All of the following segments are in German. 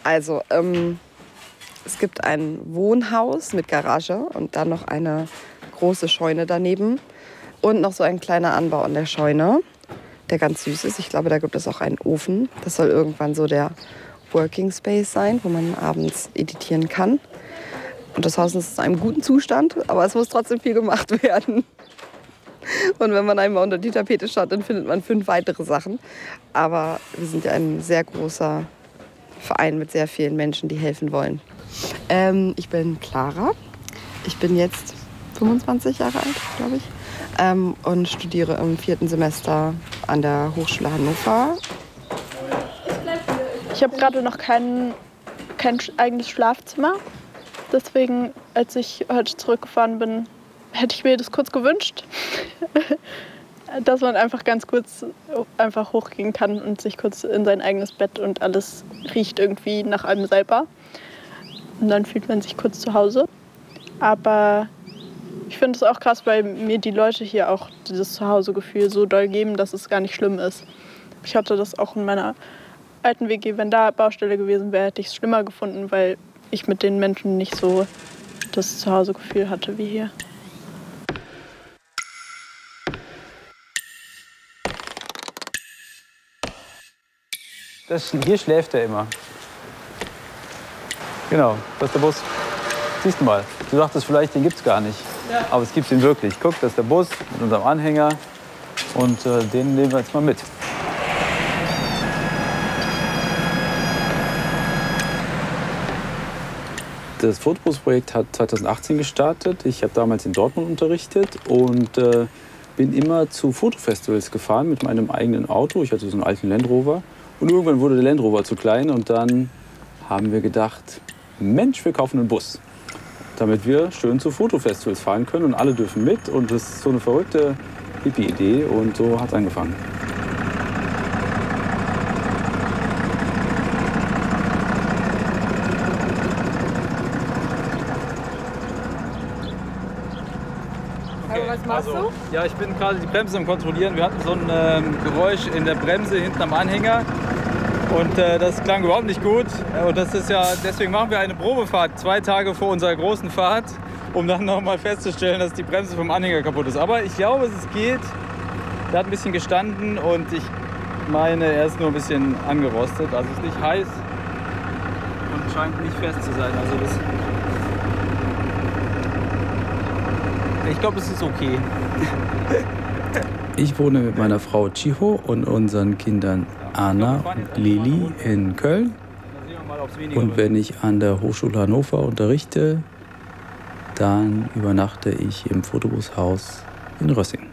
Also, es gibt ein Wohnhaus mit Garage und dann noch eine große Scheune daneben. Und noch so ein kleiner Anbau in der Scheune, der ganz süß ist. Ich glaube, da gibt es auch einen Ofen. Das soll irgendwann so der Working Space sein, wo man abends editieren kann. Und das Haus ist in einem guten Zustand, aber es muss trotzdem viel gemacht werden. Und wenn man einmal unter die Tapete schaut, dann findet man 5 weitere Sachen. Aber wir sind ja ein sehr großer Verein mit sehr vielen Menschen, die helfen wollen. Ich bin Clara. Ich bin jetzt 25 Jahre alt, glaube ich. Und studiere im 4. Semester an der Hochschule Hannover. Ich habe gerade noch kein eigenes Schlafzimmer. Deswegen, als ich heute zurückgefahren bin, hätte ich mir das kurz gewünscht, dass man einfach ganz kurz einfach hochgehen kann und sich kurz in sein eigenes Bett und alles riecht irgendwie nach einem selber. Und dann fühlt man sich kurz zu Hause. Aber ich finde es auch krass, weil mir die Leute hier auch dieses Zuhausegefühl so doll geben, dass es gar nicht schlimm ist. Ich hatte das auch in meiner alten WG. Wenn da Baustelle gewesen wäre, hätte ich es schlimmer gefunden, weil ich mit den Menschen nicht so das Zuhausegefühl hatte wie hier. Hier schläft er immer. Genau, das ist der Bus. Siehst du mal, du dachtest vielleicht, den gibt's gar nicht. Ja. Aber es gibt ihn wirklich. Guck, das ist der Bus mit unserem Anhänger. Und den nehmen wir jetzt mal mit. Das Fotobus-Projekt hat 2018 gestartet. Ich habe damals in Dortmund unterrichtet und bin immer zu Fotofestivals gefahren mit meinem eigenen Auto. Ich hatte so einen alten Land Rover. Und irgendwann wurde der Land Rover zu klein und dann haben wir gedacht, Mensch, wir kaufen einen Bus, damit wir schön zu Fotofestivals fahren können und alle dürfen mit. Und das ist so eine verrückte Hippie-Idee und so hat es angefangen. Was machst du? Ja, ich bin gerade die Bremse am Kontrollieren. Wir hatten so ein Geräusch in der Bremse hinten am Anhänger. Und das klang überhaupt nicht gut. Und das ist ja, deswegen machen wir eine Probefahrt 2 Tage vor unserer großen Fahrt, um dann nochmal festzustellen, dass die Bremse vom Anhänger kaputt ist. Aber ich glaube, es geht. Der hat ein bisschen gestanden und ich meine, er ist nur ein bisschen angerostet. Also es ist nicht heiß und scheint nicht fest zu sein. Also das, ich glaube, es ist okay. Ich wohne mit meiner Frau Chiho und unseren Kindern Anna und Lili in Köln. Und wenn ich an der Hochschule Hannover unterrichte, dann übernachte ich im Fotobushaus in Rössing.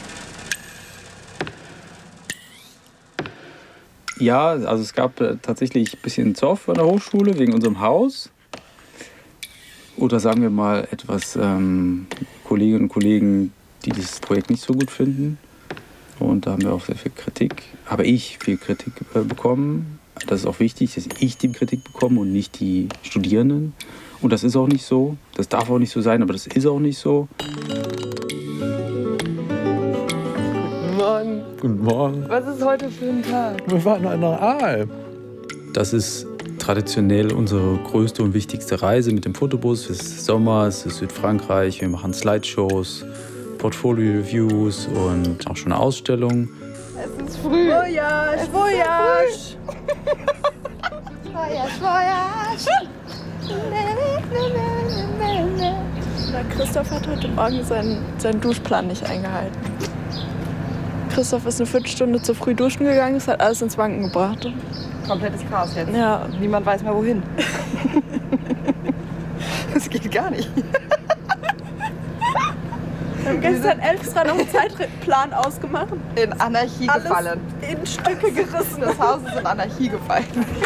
Ja, also es gab tatsächlich ein bisschen Zoff an der Hochschule wegen unserem Haus. Oder sagen wir mal etwas Kolleginnen und Kollegen, die das Projekt nicht so gut finden. Und da haben wir auch sehr viel Kritik. Habe ich viel Kritik bekommen. Das ist auch wichtig, dass ich die Kritik bekomme und nicht die Studierenden. Und das ist auch nicht so. Das darf auch nicht so sein, aber das ist auch nicht so. Guten Morgen. Guten Morgen. Was ist heute für ein Tag? Wir waren an der Aal. Das ist traditionell unsere größte und wichtigste Reise mit dem Fotobus. Es ist Sommer, es ist Südfrankreich, wir machen Slideshows, Portfolio-Reviews und auch schon Ausstellungen. Es ist früh. Voyage, Voyage. Voyage. Der Christoph hat heute Morgen seinen Duschplan nicht eingehalten. Christoph ist eine Viertelstunde zu früh duschen gegangen, das hat alles ins Wanken gebracht. Komplettes Chaos jetzt. Ja. Niemand weiß mehr wohin. Das geht gar nicht. Wir haben gestern extra noch einen Zeitplan ausgemacht. In Anarchie alles gefallen. In Stücke gerissen. Das Haus ist in Anarchie gefallen.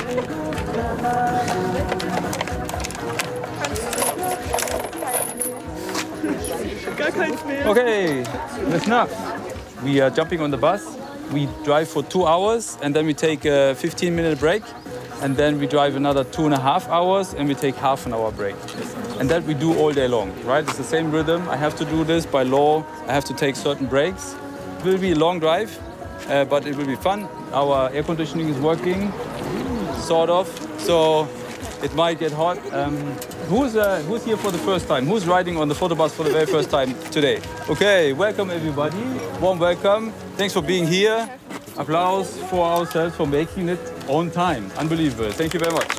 Gar keins mehr. Okay, listen up. We are jumping on the bus. We drive for 2 hours and then we take a 15-minute break. And then we drive another 2.5 hours and we take half an hour break. And that we do all day long, right? It's the same rhythm. I have to do this by law. I have to take certain breaks. It will be a long drive, but it will be fun. Our air conditioning is working, sort of. so it might get hot. Who's here for the first time? Who's riding on the photo bus for the very first time today? Okay, welcome everybody. Warm welcome. Thanks for being here. Applause for ourselves for making it on time. Unbelievable. Thank you very much.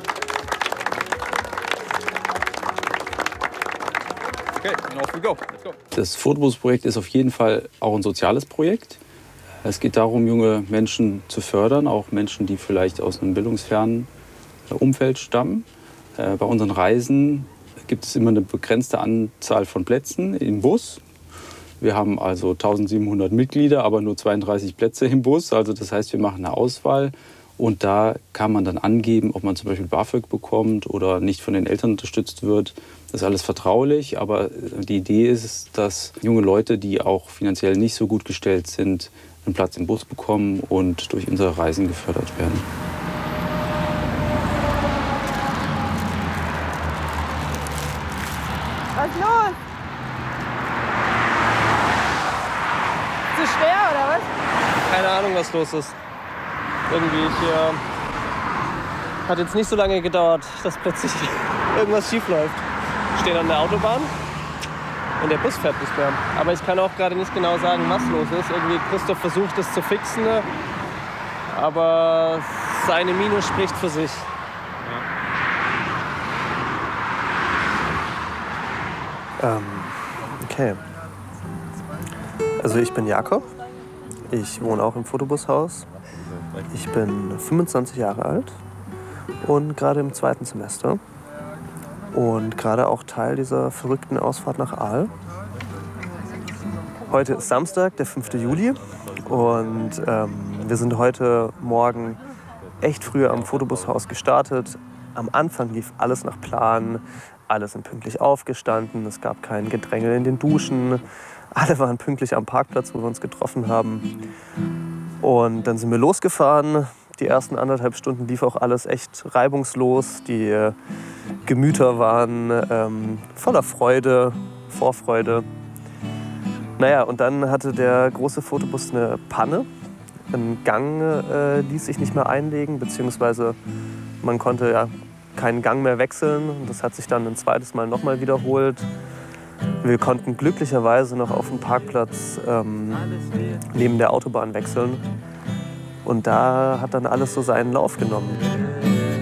Okay, and off we go. Let's go. Das Fotobus-Projekt ist auf jeden Fall auch ein soziales Projekt. Es geht darum, junge Menschen zu fördern, auch Menschen, die vielleicht aus einem bildungsfernen Umfeld stammen. Bei unseren Reisen gibt es immer eine begrenzte Anzahl von Plätzen im Bus. Wir haben also 1700 Mitglieder, aber nur 32 Plätze im Bus. Also das heißt, wir machen eine Auswahl und da kann man dann angeben, ob man zum Beispiel BAföG bekommt oder nicht von den Eltern unterstützt wird. Das ist alles vertraulich, aber die Idee ist, dass junge Leute, die auch finanziell nicht so gut gestellt sind, einen Platz im Bus bekommen und durch unsere Reisen gefördert werden. Was ist los? Zu schwer oder was? Keine Ahnung, was los ist. Irgendwie, hat jetzt nicht so lange gedauert, dass plötzlich irgendwas schief läuft. Ich stehe an der Autobahn und der Bus fährt nicht mehr. Aber ich kann auch gerade nicht genau sagen, was los ist. Irgendwie Christoph versucht es zu fixen, aber seine Miene spricht für sich. Okay. Also ich bin Jakob. Ich wohne auch im Fotobushaus. Ich bin 25 Jahre alt und gerade im 2. Semester. Und gerade auch Teil dieser verrückten Ausfahrt nach Aal. Heute ist Samstag, der 5. Juli. Und wir sind heute Morgen echt früh am Fotobushaus gestartet. Am Anfang lief alles nach Plan. Alle sind pünktlich aufgestanden. Es gab kein Gedrängel in den Duschen. Alle waren pünktlich am Parkplatz, wo wir uns getroffen haben. Und dann sind wir losgefahren. Die ersten 1,5 Stunden lief auch alles echt reibungslos. Die Gemüter waren voller Freude, Vorfreude. Naja, und dann hatte der große Fotobus eine Panne. Ein Gang ließ sich nicht mehr einlegen, beziehungsweise man konnte ja keinen Gang mehr wechseln. Und das hat sich dann ein zweites Mal nochmal wiederholt. Wir konnten glücklicherweise noch auf dem Parkplatz neben der Autobahn wechseln. Und da hat dann alles so seinen Lauf genommen.